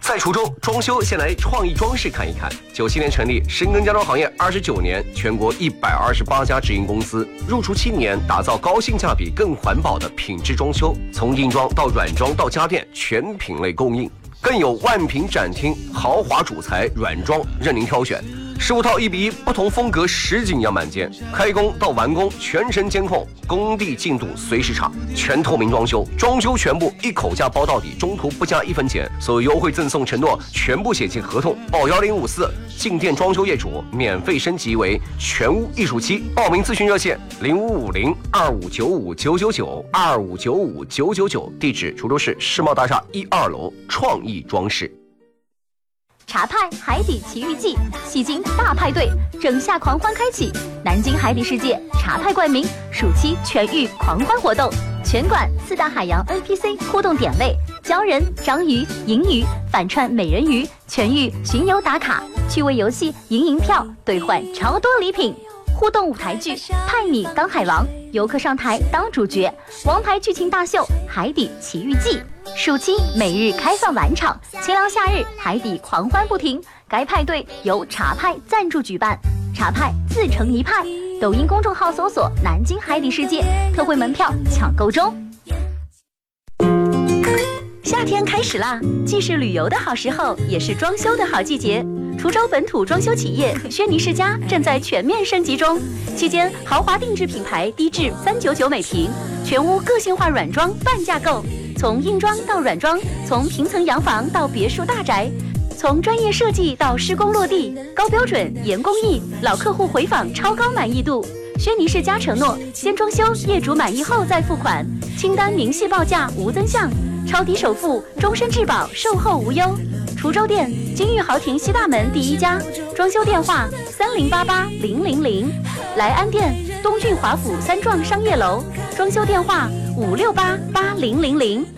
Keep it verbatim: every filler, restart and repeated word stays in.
在滁州装修，先来创意装饰看一看。九七年成立，深耕家装行业二十九年，全国一百二十八家直营公司，入驻七年，打造高性价比、更环保的品质装修，从硬装到软装到家电，全品类供应，更有万品展厅，豪华主材软装任您挑选。十五套一比一，不同风格实景样板间，开工到完工全程监控，工地进度随时查，全透明装修，装修全部一口价包到底，中途不加一分钱，所有优惠赠送承诺全部写进合同。报幺零五四，进店装修业主免费升级为全屋艺术漆。报名咨询热线零五五零二五九五九九九二五九五九九九，地址滁州市世贸大厦一二楼创意装饰。 茶派海底奇遇记，戏精大派对，整夏狂欢开启！南京海底世界茶派冠名暑期全域狂欢活动，全馆四大海洋 N P C 互动点位，鲛人、章鱼、银鱼反串美人鱼，全域巡游打卡，趣味游戏赢银票兑换超多礼品。互动舞台剧派你当海王，游客上台当主角，王牌剧情大秀海底奇遇记。暑期每日开放晚场，清凉夏日海底狂欢不停。该派对由茶派赞助举办，茶派自成一派。抖音公众号搜索“南京海底世界”，特惠门票抢购中。夏天开始啦，既是旅游的好时候，也是装修的好季节。滁州本土装修企业轩尼诗家正在全面升级中，期间豪华定制品牌低至三九九每平，全屋个性化软装半价购，从硬装到软装，从平层洋房到别墅大宅，从专业设计到施工落地，高标准严工艺，老客户回访超高满意度。轩尼诗家承诺，先装修，业主满意后再付款，清单明细报价无增项，超低首付，终身质保，售后无忧。滁州店金玉豪庭西大门第一家，装修电话三零八八零零零。莱安店东郡华府三幢商业楼，装修电话五六八八零零零。